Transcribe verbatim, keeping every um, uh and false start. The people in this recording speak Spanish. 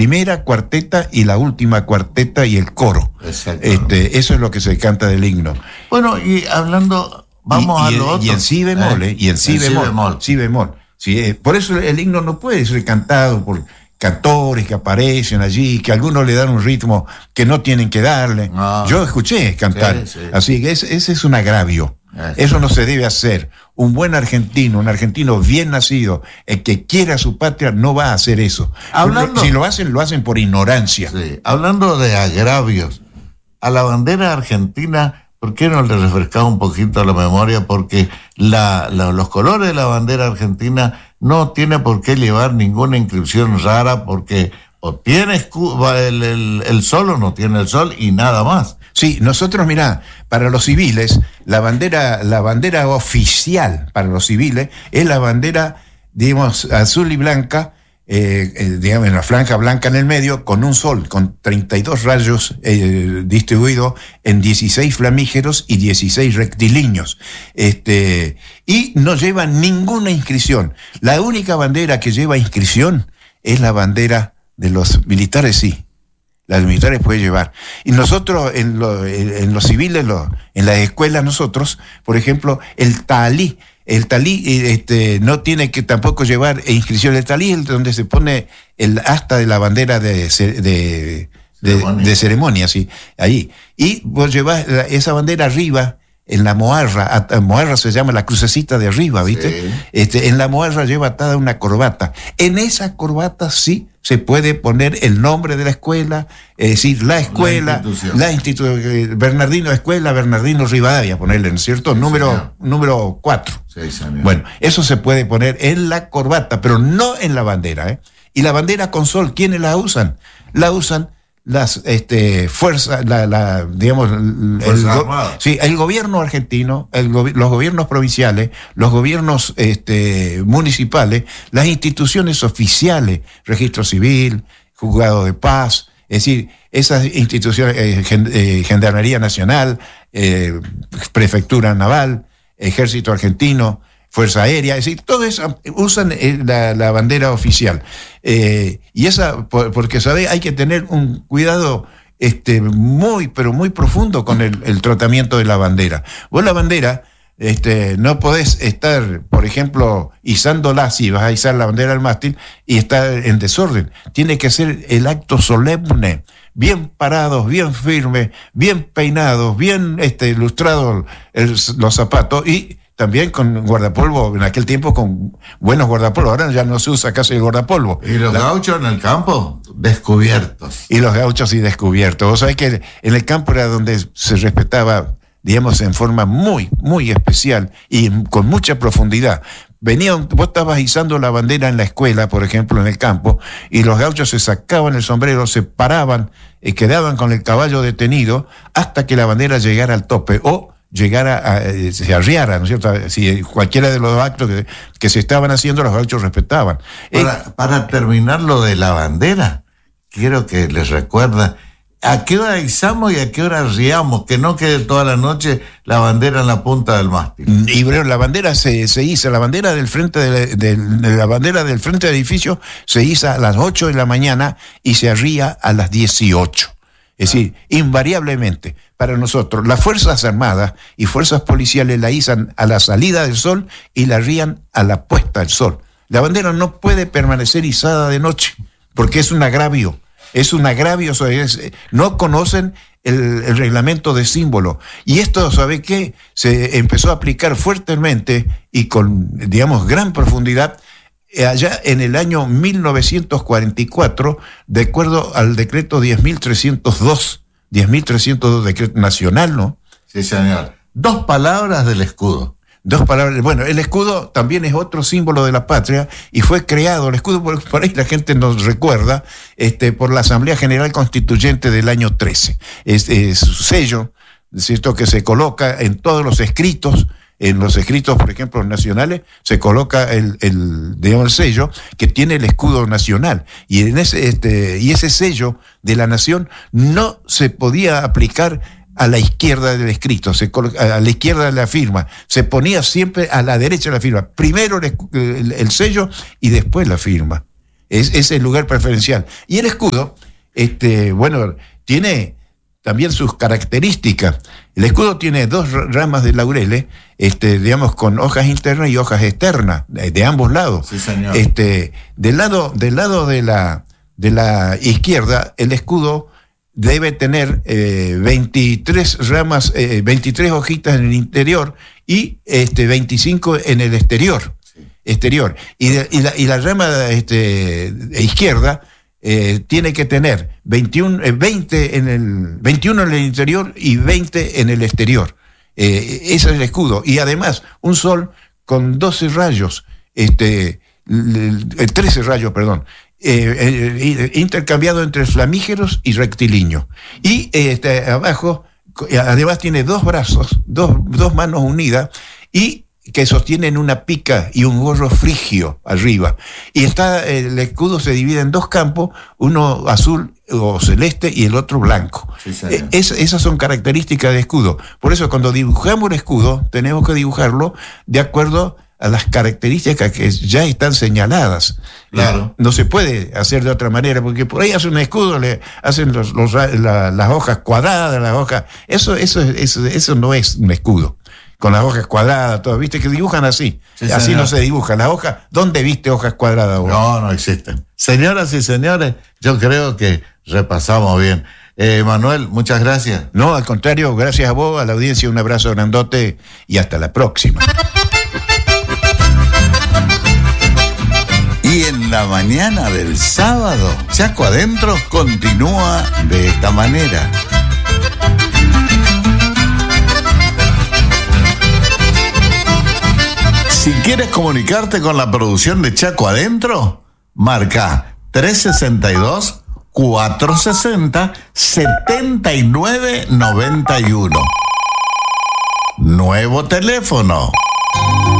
primera cuarteta y la última cuarteta y el coro. Este, eso es lo que se canta del himno. Bueno, y hablando, vamos y, a y, lo otro. Y en si bemol, ¿eh? Y en si bemol. Si bemol. Si bemol. Sí, eh, por eso el himno no puede ser cantado por cantores que aparecen allí, que algunos le dan un ritmo que no tienen que darle. No. Yo escuché cantar. Sí, sí. Así que ese, ese es un agravio. Eso no se debe hacer. Un buen argentino, un argentino bien nacido, el que quiera su patria, no va a hacer eso. Hablando, si lo hacen, lo hacen por ignorancia. Sí. Hablando de agravios, a la bandera argentina, ¿por qué no le refrescaba un poquito la memoria? Porque la, la, los colores de la bandera argentina no tiene por qué llevar ninguna inscripción rara, porque o tiene el, el, el sol o no tiene el sol y nada más. Sí, nosotros, mirá, para los civiles, la bandera, la bandera oficial para los civiles es la bandera, digamos, azul y blanca, eh, eh, digamos, en la franja blanca en el medio, con un sol, con treinta y dos rayos eh, distribuidos en dieciséis flamígeros y dieciséis rectilíneos. Este, y no lleva ninguna inscripción. La única bandera que lleva inscripción es la bandera de los militares, sí. Las militares pueden llevar. Y nosotros, en, lo, en los civiles, lo, en las escuelas, nosotros, por ejemplo, el talí, el talí este, no tiene que tampoco llevar inscripción. El talí es donde se pone el asta de la bandera de, de, de, ceremonia. de, de ceremonia, sí, ahí. Y vos llevás esa bandera arriba, en la moarra, moarra se llama la crucecita de arriba, ¿viste? Sí. Este, en la moarra lleva atada una corbata. En esa corbata sí se puede poner el nombre de la escuela, es decir, la escuela, la institución, la institu- Bernardino Escuela, Bernardino Rivadavia, ponerle, ¿no es cierto? Sí, número, número cuatro. Sí, bueno, eso se puede poner en la corbata, pero no en la bandera, ¿eh? Y la bandera con sol, ¿quiénes la usan? La usan las este fuerzas, la, la, digamos, el, el, sí, el gobierno argentino, el, los gobiernos provinciales, los gobiernos este, municipales, las instituciones oficiales, registro civil, juzgado de paz, es decir, esas instituciones, eh, eh, Gendarmería Nacional, eh, Prefectura Naval, Ejército Argentino, Fuerza Aérea, es decir, todo eso usan la, la bandera oficial. Eh, y esa, porque, ¿sabes? Hay que tener un cuidado este, muy, pero muy profundo con el, el tratamiento de la bandera. Vos la bandera, este, no podés estar, por ejemplo, izándola, si vas a izar la bandera al mástil, y estar en desorden. Tiene que ser el acto solemne, bien parados, bien firmes, bien peinados, bien este, ilustrados el, los zapatos, y también con guardapolvo, en aquel tiempo con buenos guardapolvos, ahora ya no se usa casi el guardapolvo. Y los la... gauchos en el campo, descubiertos. Y los gauchos sí descubiertos. Vos sabés que en el campo era donde se respetaba, digamos, en forma muy, muy especial y con mucha profundidad. Venían, vos estabas izando la bandera en la escuela, por ejemplo, en el campo, y los gauchos se sacaban el sombrero, se paraban y quedaban con el caballo detenido hasta que la bandera llegara al tope, o llegara a, a se arriara, ¿no es cierto? Si cualquiera de los actos que, que se estaban haciendo, los gauchos respetaban. Para, eh, para terminar lo de la bandera, quiero que les recuerda a qué hora izamos y a qué hora riamos, que no quede toda la noche la bandera en la punta del mástil. Y bueno, la bandera se, se iza, la bandera del frente de, de, de la bandera del frente del edificio se iza a las ocho de la mañana y se arría a las dieciocho. Es decir, invariablemente, para nosotros, las Fuerzas Armadas y Fuerzas Policiales la izan a la salida del sol y la rían a la puesta del sol. La bandera no puede permanecer izada de noche, porque es un agravio, es un agravio, es, no conocen el, el reglamento de símbolo. Y esto, ¿sabe qué? Se empezó a aplicar fuertemente y con, digamos, gran profundidad allá en el año mil novecientos cuarenta y cuatro, de acuerdo al decreto diez mil trescientos dos, diez mil trescientos dos, decreto nacional, ¿no? Sí, señor. Dos palabras del escudo. Dos palabras. Bueno, el escudo también es otro símbolo de la patria y fue creado, el escudo, por, por ahí la gente nos recuerda, este, por la Asamblea General Constituyente del año trece. Es, es su sello, es cierto, que se coloca en todos los escritos. En los escritos, por ejemplo, nacionales, se coloca el, el, digamos, el sello que tiene el escudo nacional. Y, en ese, este, y ese sello de la nación no se podía aplicar a la izquierda del escrito, se coloca, a la izquierda de la firma. Se ponía siempre a la derecha de la firma. Primero el, el, el sello y después la firma. Es, es el lugar preferencial. Y el escudo, este, bueno, tiene también sus características. El escudo tiene dos ramas de laureles, este, digamos, con hojas internas y hojas externas, de, de ambos lados. Sí, señor. Este, del lado, del lado de la, de la izquierda, el escudo debe tener eh, veintitrés ramas, eh, veintitrés hojitas en el interior y este, veinticinco en el exterior. Sí. exterior. Y, de, y, la, y la rama este, izquierda eh, tiene que tener veintiuno, eh, veinte en el, veintiuno en el interior y veinte en el exterior. Eh, ese es el escudo. Y además, un sol con doce rayos, este, trece rayos, perdón. Eh, eh, intercambiado entre flamígeros y rectilíneo. Y eh, este, abajo, además tiene dos brazos, dos, dos manos unidas, y que sostienen una pica y un gorro frigio arriba. Y está, el escudo se divide en dos campos, uno azul o celeste y el otro blanco. Sí, eh, es, esas son características de escudo. Por eso cuando dibujamos el escudo, tenemos que dibujarlo de acuerdo a las características que ya están señaladas. Claro. No se puede hacer de otra manera, porque por ahí hacen un escudo, le hacen los, los, la, las hojas cuadradas, las hojas. Eso, eso, eso, eso no es un escudo. Con las hojas cuadradas, todo, viste que dibujan así. Sí, así señor. No se dibuja. Las hojas, ¿dónde viste hojas cuadradas vos? No, no existen. Señoras y señores, yo creo que repasamos bien. Eh, Manuel, muchas gracias. No, al contrario, gracias a vos, a la audiencia, un abrazo grandote y hasta la próxima. Y en la mañana del sábado, Chaco Adentro continúa de esta manera. Si quieres comunicarte con la producción de Chaco Adentro, marca tres sesenta y dos, cuatrocientos sesenta, setenta y nueve noventa y uno. Nuevo teléfono